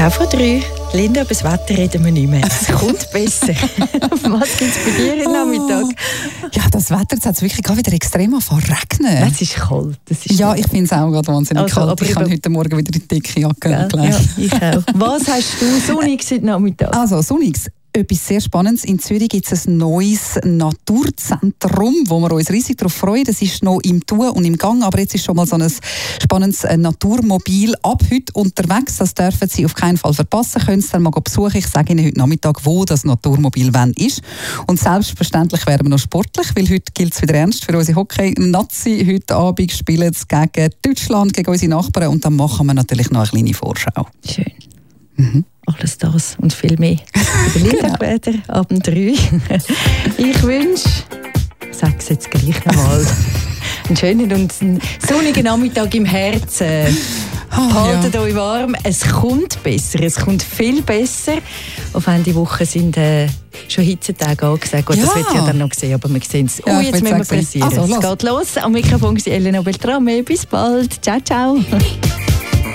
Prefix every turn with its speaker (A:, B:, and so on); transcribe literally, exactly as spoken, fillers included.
A: Ciao von drei. Linda, über das Wetter reden wir nicht mehr. Es kommt besser. Was gibt es bei dir heute Nachmittag?
B: Ja, das Wetter hat es wirklich wieder extrem angefangen zu regnen.
A: Es ist kalt. Das ist
B: ja, ich finde es auch gerade wahnsinnig also, kalt. Ich habe heute Morgen wieder die dicke Jacke
A: ja,
B: angelegt.
A: Ja, ich auch. Was hast du sonnig heute Nachmittag?
B: Also, sonniges. Etwas sehr Spannendes. In Zürich gibt es ein neues Naturzentrum, wo wir uns riesig darauf freuen. Das ist noch im Tun und im Gang, aber jetzt ist schon mal so ein spannendes Naturmobil ab heute unterwegs. Das dürfen Sie auf keinen Fall verpassen. Können Sie dann mal besuchen. Ich sage Ihnen heute Nachmittag, wo das Naturmobil wann ist. Und selbstverständlich werden wir noch sportlich, weil heute gilt es wieder ernst für unsere Hockey-Nazi. Heute Abend spielen sie gegen Deutschland, gegen unsere Nachbarn und dann machen wir natürlich noch eine kleine Vorschau.
A: Schön.
B: Mhm.
A: Alles das und viel mehr. Linda Quäder, Abend drei. Ich wünsche, ich sage es jetzt gleich nochmal, einen schönen und einen sonnigen Nachmittag im Herzen. Oh, Haltet ja. euch warm, es kommt besser, es kommt viel besser. Auf Ende Woche sind äh, schon Hitzetage angesagt. Gut, ja. Das wird ja dann noch sehen, aber wir sehen es. Ja, oh, jetzt müssen wir pressieren. Also, es geht los. Am Mikrofon war Elena Beltrame. Bis bald. Ciao, ciao.